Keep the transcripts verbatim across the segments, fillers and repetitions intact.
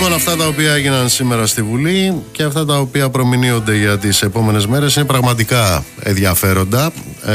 Λοιπόν, αυτά τα οποία έγιναν σήμερα στη Βουλή και αυτά τα οποία προμηνύονται για τις επόμενες μέρες είναι πραγματικά ενδιαφέροντα.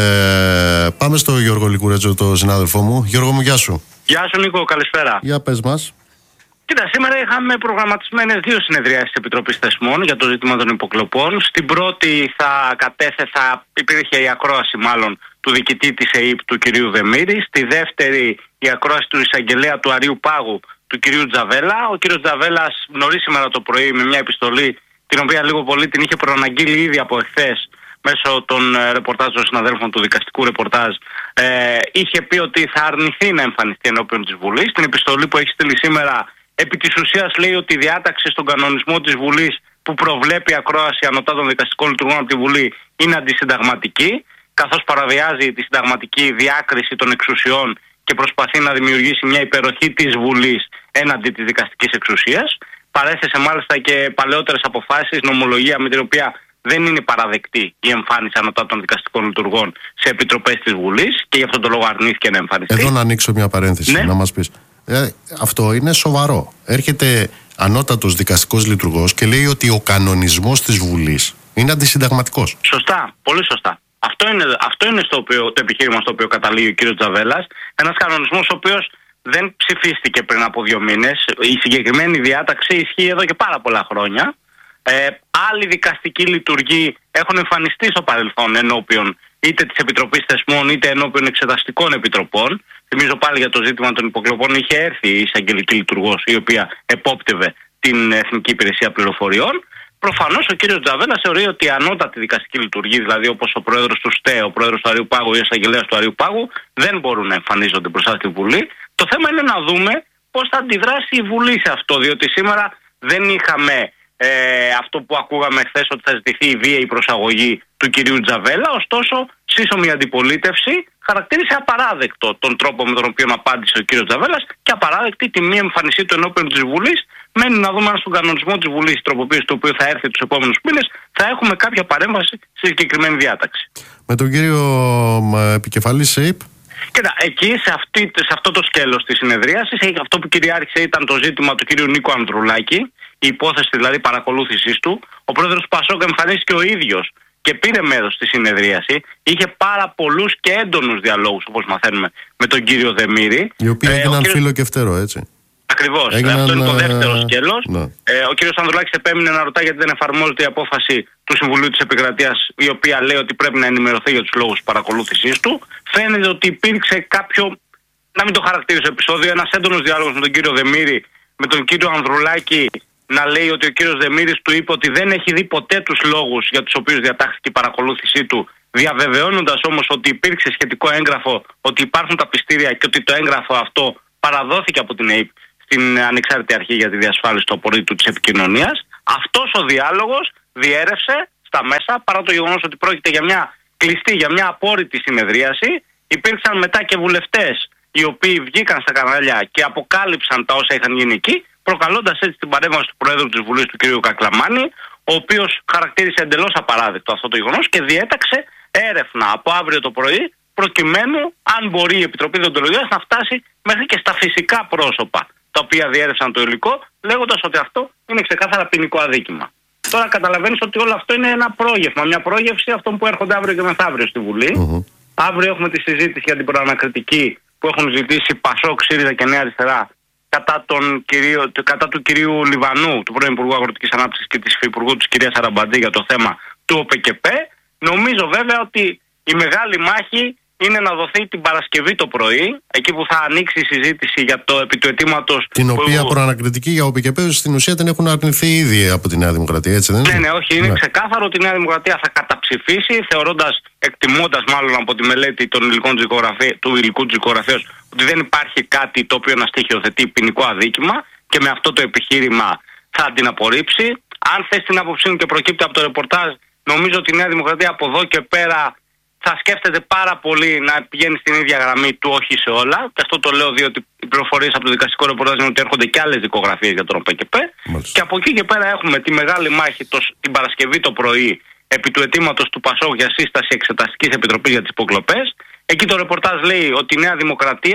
Ε, πάμε στο Γιώργο Λικουρέτζο, το συνάδελφό μου. Γιώργο μου, γεια σου. Γεια σου Νίκο, καλησπέρα. Για πες μας. Κοίτα, σήμερα είχαμε προγραμματισμένες δύο συνεδριάσεις της Επιτροπής Θεσμών για το ζήτημα των υποκλοπών. Στην πρώτη θα κατέθεσα, υπήρχε η ακρόαση μάλλον του διοικητή της ΕΥΠ του κυρίου Δεμήρη. Στη δεύτερη η ακρόαση του εισαγγελέα του Αριού Πάγου του κυρίου Τζαβέλα. Ο κύριος Τζαβέλας νωρίς σήμερα το πρωί με μια επιστολή, την οποία λίγο πολύ την είχε προαναγγείλει ήδη από εχθές μέσω των ε, ρεπορτάζ των συναδέλφων του δικαστικού ρεπορτάζ, ε, είχε πει ότι θα αρνηθεί να εμφανιστεί ενώπιον της Βουλής. Στην επιστολή που έχει στείλει σήμερα, επί της ουσίας λέει ότι η διάταξη στον κανονισμό της Βουλής που προβλέπει ακρόαση ανωτάτων δικαστικών λειτουργών από τη Βουλή είναι αντισυνταγματική, καθώς παραβιάζει τη συνταγματική διάκριση των εξουσιών και προσπαθεί να δημιουργήσει μια υπεροχή της Βουλής έναντι της δικαστικής εξουσίας. Παρέθεσε μάλιστα και παλαιότερες αποφάσεις, νομολογία με την οποία δεν είναι παραδεκτή η εμφάνιση ανωτάτων δικαστικών λειτουργών σε επιτροπές της Βουλής και γι' αυτόν τον λόγο αρνήθηκε να εμφανιστεί. Εδώ να ανοίξω μια παρένθεση, ναι. να μας πεις. Ε, αυτό είναι σοβαρό. Έρχεται ανώτατος δικαστικός λειτουργός και λέει ότι ο κανονισμός της Βουλής είναι αντισυνταγματικός. Σωστά, πολύ σωστά. Αυτό είναι, αυτό είναι στο οποίο, το επιχείρημα στο οποίο καταλήγει ο κύριος Τζαβέλας. Ένας κανονισμός ο οποίος δεν ψηφίστηκε πριν από δύο μήνες. Η συγκεκριμένη διάταξη ισχύει εδώ και πάρα πολλά χρόνια. Ε, άλλοι δικαστικοί λειτουργοί έχουν εμφανιστεί στο παρελθόν ενώπιον είτε της Επιτροπής Θεσμών είτε ενώπιον εξεταστικών επιτροπών. Θυμίζω πάλι για το ζήτημα των υποκλοπών είχε έρθει η εισαγγελική λειτουργός, η οποία επόπτευε την Εθνική Υπηρεσία Πληροφοριών. Προφανώς ο κύριος Τζαβέλας θεωρεί ότι η ανώτατη δικαστική λειτουργή, δηλαδή όπως ο πρόεδρος του ΣΤΕ, ο πρόεδρος του Αριού Πάγου ή ο εισαγγελέας του Αριού Πάγου, δεν μπορούν να εμφανίζονται μπροστά στη Βουλή. Το θέμα είναι να δούμε πώς θα αντιδράσει η Βουλή σε αυτό, διότι σήμερα δεν είχαμε ε, αυτό που ακούγαμε χθες, ότι θα ζητηθεί η βίαιη προσαγωγή του κυρίου Τζαβέλα. Ωστόσο, σύσσωμη αντιπολίτευση χαρακτήρισε απαράδεκτο τον τρόπο με τον οποίο απάντησε ο κύριος Τζαβέλας και απαράδεκτη τη μη εμφανισή του ενώπιον της Βουλής. Μένει να δούμε αν στον κανονισμό της Βουλής, η τροποποίηση του οποίου θα έρθει τους επόμενους μήνες, θα έχουμε κάποια παρέμβαση στη συγκεκριμένη διάταξη. Με τον κύριο επικεφαλής ΣΕΙΠ. Κοίτα, εκεί σε, αυτή, σε αυτό το σκέλος της συνεδρίασης, αυτό που κυριάρχησε ήταν το ζήτημα του κύριου Νίκου Ανδρουλάκη, η υπόθεση δηλαδή παρακολούθησης του. Ο πρόεδρος του Πασόκ εμφανίστηκε ο ίδιος και πήρε μέρος στη συνεδρίαση. Είχε πάρα πολλούς και έντονους διαλόγους, όπως μαθαίνουμε, με τον κύριο Δεμήρη. Οι οποίοι ε, έγιναν κύριος... φίλο και φτερό, έτσι. Ακριβώς. Έγιναν, αυτό είναι το δεύτερο σκέλος. Ναι. Ε, ο κύριος Ανδρουλάκης επέμεινε να ρωτά γιατί δεν εφαρμόζεται η απόφαση του Συμβουλίου της Επικρατείας, η οποία λέει ότι πρέπει να ενημερωθεί για τους λόγους παρακολούθησής του. Φαίνεται ότι υπήρξε κάποιο, να μην το χαρακτηρίσω επεισόδιο, ένας έντονος διάλογος με τον κύριο Δεμήρη, με τον κύριο Ανδρουλάκη να λέει ότι ο κύριος Δεμήρης του είπε ότι δεν έχει δει ποτέ τους λόγους για τους οποίους διατάχθηκε η παρακολούθησή του, διαβεβαιώνοντας όμως ότι υπήρξε σχετικό έγγραφο, ότι υπάρχουν τα πιστήρια και ότι το έγγραφο αυτό παραδόθηκε από την ΕΥΠ στην Ανεξάρτητη Αρχή για τη Διασφάλιση του Απορρίτου της Επικοινωνίας. Αυτός ο διάλογος διέρευσε στα μέσα, παρά το γεγονός ότι πρόκειται για μια κλειστή, για μια απόρριτη συνεδρίαση. Υπήρξαν μετά και βουλευτές οι οποίοι βγήκαν στα κανάλια και αποκάλυψαν τα όσα είχαν γίνει εκεί, προκαλώντας έτσι την παρέμβαση του Προέδρου της Βουλής, του κ. Κακλαμάνη, ο οποίος χαρακτήρισε εντελώς απαράδεκτο αυτό το γεγονός και διέταξε έρευνα από αύριο το πρωί, προκειμένου, αν μπορεί η Επιτροπή Δεοντολογίας, να φτάσει μέχρι και στα φυσικά πρόσωπα τα οποία διέρευσαν το υλικό, λέγοντας ότι αυτό είναι ξεκάθαρα ποινικό αδίκημα. Τώρα καταλαβαίνεις ότι όλο αυτό είναι ένα πρόγευμα, μια πρόγευση αυτών που έρχονται αύριο και μεθαύριο στη Βουλή. Mm-hmm. Αύριο έχουμε τη συζήτηση για την προανακριτική που έχουν ζητήσει Πασόκ, ΣΥΡΙΖΑ και Νέα Αριστερά κατά, τον κυρίο, κατά του κυρίου Λιβανού, του πρώην Υπουργού Αγροτικής Ανάπτυξης και της Υφυπουργού της κυρίας Αραμπαντή για το θέμα του ΟΠΕΚΕΠ. Νομίζω βέβαια ότι η μεγάλη μάχη είναι να δοθεί την Παρασκευή το πρωί, εκεί που θα ανοίξει η συζήτηση για το επί του αιτήματος. Την που... οποία προανακριτική για ΟΠΕΚΕΠ στην ουσία την έχουν αρνηθεί ήδη από τη Νέα Δημοκρατία, έτσι δεν είναι? Ναι, ναι, όχι. Είναι ναι. ξεκάθαρο ότι η Νέα Δημοκρατία θα καταψηφίσει, θεωρώντας, εκτιμώντας μάλλον από τη μελέτη των υλικών του υλικού της δικογραφίας, ότι δεν υπάρχει κάτι το οποίο να στοιχειοθετεί ποινικό αδίκημα και με αυτό το επιχείρημα θα την απορρίψει. Αν θες την άποψή μου και προκύπτει από το ρεπορτάζ, νομίζω ότι η Νέα Δημοκρατία από εδώ και πέρα θα σκέφτεται πάρα πολύ να πηγαίνει στην ίδια γραμμή του όχι σε όλα. Και αυτό το λέω διότι οι πληροφορίες από το δικαστικό ρεπορτάζ είναι ότι έρχονται και άλλες δικογραφίες για τον ΟΠΕΚΕΠ. Και από εκεί και πέρα έχουμε τη μεγάλη μάχη το, την Παρασκευή το πρωί επί του αιτήματος του Πασόκ για σύσταση Εξεταστικής Επιτροπής για τις υποκλοπές. Εκεί το ρεπορτάζ λέει ότι η Νέα Δημοκρατία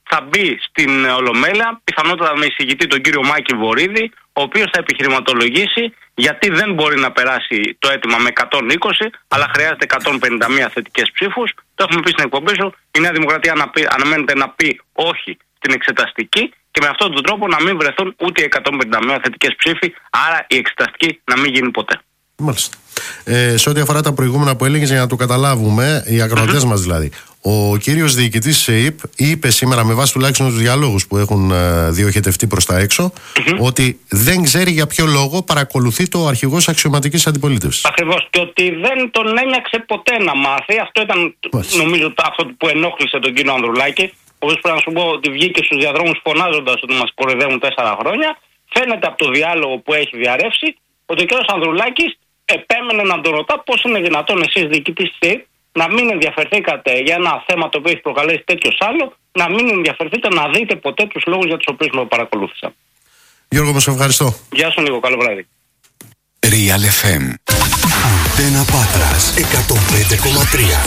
θα μπει στην Ολομέλεια, πιθανότατα με εισηγητή τον κύριο Μάκη Βορίδη, ο οποίος θα επιχειρηματολογήσει γιατί δεν μπορεί να περάσει το αίτημα με εκατόν είκοσι, αλλά χρειάζεται εκατόν πενήντα μία θετικές ψήφους. Το έχουμε πει στην εκπομπή σου. Η Νέα Δημοκρατία αναμένεται να πει όχι στην εξεταστική και με αυτόν τον τρόπο να μην βρεθούν ούτε οι εκατόν πενήντα μία θετικές ψήφοι, άρα η εξεταστική να μην γίνει ποτέ. Μάλιστα. Ε, σε ό,τι αφορά τα προηγούμενα που έλεγες, για να το καταλάβουμε, οι ακροατές μας δηλαδή, ο κύριος διοικητής ΣΕΙΠ είπε σήμερα, με βάση τουλάχιστον τους διαλόγους που έχουν ε, διοχετευτεί προς τα έξω, mm-hmm. ότι δεν ξέρει για ποιο λόγο παρακολουθεί το αρχηγός αξιωματικής αντιπολίτευσης. Ακριβώς. Και ότι δεν τον ένιαξε ποτέ να μάθει. Αυτό ήταν, Μάλιστα. νομίζω, αυτό που ενόχλησε τον κύριο Ανδρουλάκη. Όπως πρέπει να σου πω, ότι βγήκε στους διαδρόμους φωνάζοντας ότι μας κοροϊδεύουν τέσσερα χρόνια. Φαίνεται από το διάλογο που έχει διαρρεύσει ότι ο κύριος Ανδρουλάκης επέμενε να τον ρωτά πώς είναι δυνατόν εσείς διοικητής της ΣΕΙΠ να μην ενδιαφερθήκατε για ένα θέμα το οποίο έχει προκαλέσει τέτοιος άλλο, να μην ενδιαφερθείτε να δείτε ποτέ τους λόγους για τους οποίους με παρακολούθησαν. Γιώργο, μου σε ευχαριστώ. Γεια σου Νίκο, καλό βράδυ. Real εφ εμ Αντένα Πάτρας εκατόν πέντε κόμμα τρία.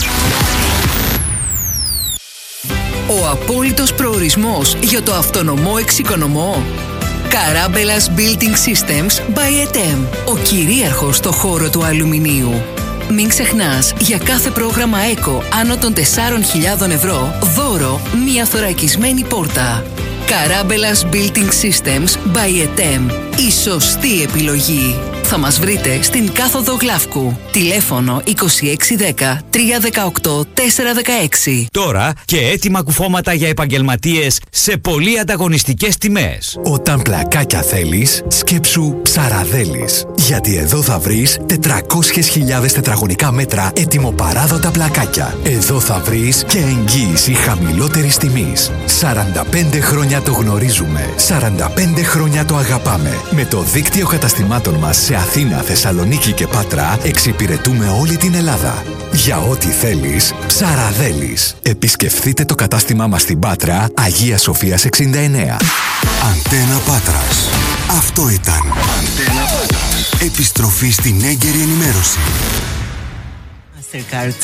Ο απόλυτος προορισμός για το αυτονομό εξοικονομό. Καράμπελας Building Systems by ΕΤΕΜ. Ο κυρίαρχος στο χώρο του αλουμινίου. Μην ξεχνάς, για κάθε πρόγραμμα ΕΚΟ άνω των τεσσάρων χιλιάδων ευρώ, δώρο μία θωρακισμένη πόρτα. Καράμπελας Building Systems by ΕΤΕΜ. Η σωστή επιλογή. Θα μας βρείτε στην κάθοδο Γλαύκου. Τηλέφωνο είκοσι έξι δέκα τριακόσια δεκαοκτώ τετρακόσια δεκαέξι. Τώρα και έτοιμα κουφώματα για επαγγελματίες σε πολύ ανταγωνιστικές τιμές. Όταν πλακάκια θέλεις, σκέψου Ψαραδέλης. Γιατί εδώ θα βρεις τετρακόσιες χιλιάδες τετραγωνικά μέτρα ετοιμοπαράδοτα πλακάκια. Εδώ θα βρεις και εγγύηση χαμηλότερης τιμής. σαράντα πέντε χρόνια το γνωρίζουμε. σαράντα πέντε χρόνια το αγαπάμε. Με το δίκτυο καταστημάτων μας σε Αθήνα, Θεσσαλονίκη και Πάτρα εξυπηρετούμε όλη την Ελλάδα. Για ό,τι θέλεις, Ψαραδέλης. Επισκεφθείτε το κατάστημά μας στην Πάτρα, Αγία Σοφίας εξήντα εννέα. Αντένα Πάτρας. Αυτό ήταν. Αντένα Πάτρας. Επιστροφή στην έγκαιρη ενημέρωση. Mastercard.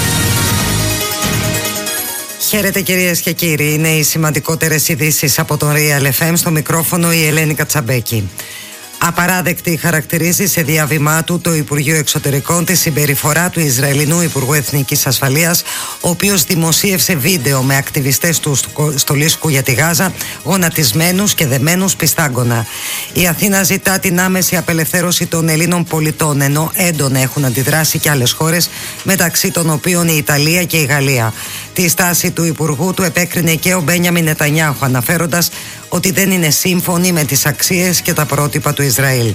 Χαίρετε κυρίες και κύριοι. Είναι οι σημαντικότερες ειδήσεις από τον Real εφ εμ. Στο μικρόφωνο η Ελένη Κατσαμπέκη. Απαράδεκτη χαρακτηρίζει σε διάβημά του το Υπουργείο Εξωτερικών τη συμπεριφορά του Ισραηλινού Υπουργού Εθνικής Ασφαλείας, ο οποίος δημοσίευσε βίντεο με ακτιβιστές του στολίσκου για τη Γάζα, γονατισμένους και δεμένους πιστάγκωνα. Η Αθήνα ζητά την άμεση απελευθέρωση των Ελλήνων πολιτών, ενώ έντονα έχουν αντιδράσει και άλλες χώρες, μεταξύ των οποίων η Ιταλία και η Γαλλία. Τη στάση του Υπουργού του επέκρινε και ο Μπένιαμιν Νετανιάχου, αναφέροντας ότι δεν είναι σύμφωνοι με τις αξίες και τα πρότυπα του Ισραήλ.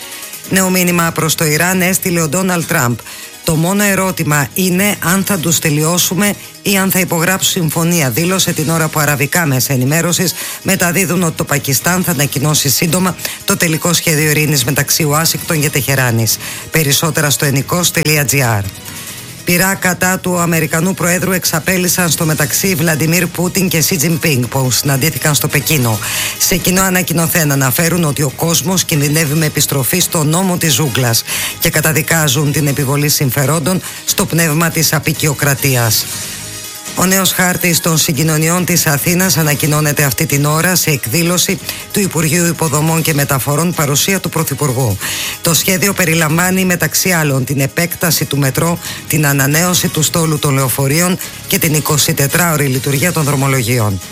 Νέο μήνυμα προς το Ιράν έστειλε ο Ντόναλντ Τραμπ. Το μόνο ερώτημα είναι αν θα τους τελειώσουμε ή αν θα υπογράψουν συμφωνία, δήλωσε την ώρα που αραβικά μέσα ενημέρωσης μεταδίδουν ότι το Πακιστάν θα ανακοινώσει σύντομα το τελικό σχέδιο ειρήνης μεταξύ Ουάσιγκτον και Τεχεράνης. Περισσότερα στο ενικός τελεία τζι άρ. Πειρά κατά του Αμερικανού Προέδρου εξαπέλυσαν στο μεταξύ Βλαντιμίρ Πούτιν και Σι Τζινπίνγκ, που συναντήθηκαν στο Πεκίνο. Σε κοινό ανακοινωθέν αναφέρουν ότι ο κόσμος κινδυνεύει με επιστροφή στο νόμο της ζούγκλας και καταδικάζουν την επιβολή συμφερόντων στο πνεύμα της αποικιοκρατίας. Ο νέος χάρτης των συγκοινωνιών της Αθήνας ανακοινώνεται αυτή την ώρα σε εκδήλωση του Υπουργείου Υποδομών και Μεταφορών, παρουσία του Πρωθυπουργού. Το σχέδιο περιλαμβάνει μεταξύ άλλων την επέκταση του μετρό, την ανανέωση του στόλου των λεωφορείων και την εικοσιτετράωρη λειτουργία των δρομολογίων.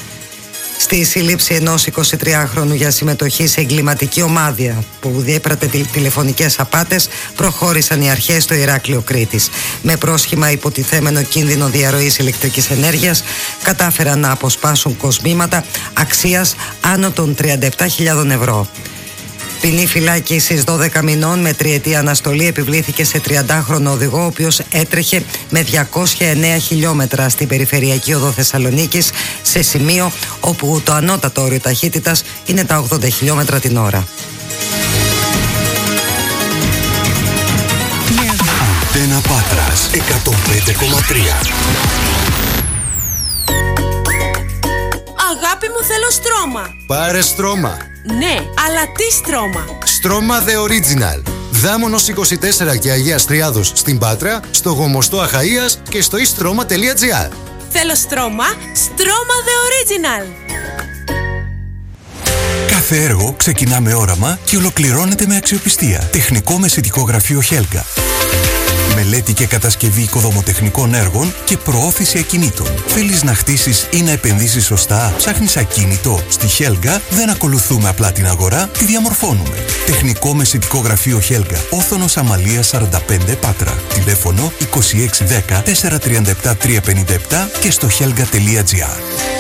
Στη σύλληψη ενός εικοσιτριάχρονου για συμμετοχή σε εγκληματική ομάδα που διέπρατε τηλεφωνικές απάτες προχώρησαν οι αρχές στο Ηράκλειο Κρήτης. Με πρόσχημα υποτιθέμενο κίνδυνο διαρροής ηλεκτρικής ενέργειας κατάφεραν να αποσπάσουν κοσμήματα αξίας άνω των τριάντα επτά χιλιάδες ευρώ. Ποινή φυλάκισης δώδεκα μηνών με τριετή αναστολή επιβλήθηκε σε τριαντάχρονο οδηγό, ο οποίος έτρεχε με διακόσια εννέα χιλιόμετρα στην περιφερειακή οδό Θεσσαλονίκης, σε σημείο όπου το ανώτατο όριο ταχύτητας είναι τα ογδόντα χιλιόμετρα την ώρα. Αντένα Πάτρας εκατόν πέντε κόμμα τρία. Αγάπη μου, θέλω στρώμα. Πάρε στρώμα. Ναι, αλλά τι στρώμα? Στρώμα The Original. Δάμονος είκοσι τέσσερα και Αγίας Τριάδος στην Πάτρα, στο Γομοστό Αχαΐας και στο e στρώμα τελεία τζι άρ. Θέλω στρώμα, στρώμα The Original. Κάθε έργο ξεκινά με όραμα και ολοκληρώνεται με αξιοπιστία. Τεχνικό μεσητικό γραφείο Χέλγα. Μελέτη και κατασκευή οικοδομοτεχνικών έργων και προώθηση ακινήτων. Θέλεις να χτίσεις ή να επενδύσεις σωστά? Ψάχνεις ακίνητο? Στη Χέλγα δεν ακολουθούμε απλά την αγορά, τη διαμορφώνουμε. Τεχνικό μεσητικό γραφείο Χέλγα. Όθωνος Αμαλίας σαράντα πέντε Πάτρα. Τηλέφωνο είκοσι έξι δέκα τετρακόσια τριάντα επτά τριακόσια πενήντα επτά και στο χέλγα τελεία τζι άρ.